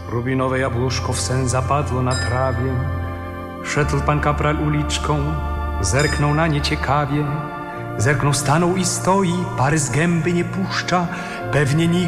Rubinowe jabłuszko w sen zapadło na trawie. Szedł pan kapral uliczką, zerknął na nie ciekawie. Zerknął, stanął i stoi, pary z gęby nie puszcza. Pewnie nigdy